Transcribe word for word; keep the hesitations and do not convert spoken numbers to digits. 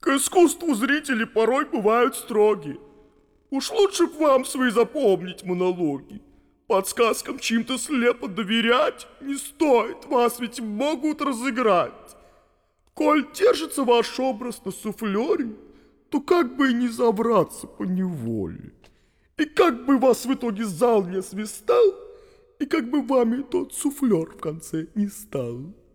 К искусству зрители порой бывают строги. Уж лучше б вам свои запомнить монологи. Подсказкам чьим-то слепо доверять не стоит, вас ведь могут разыграть. Коль держится ваш образ на суфлёре, то как бы и не забраться по неволе. И как бы вас в итоге зал не свистал, и как бы вами тот суфлёр в конце не стал.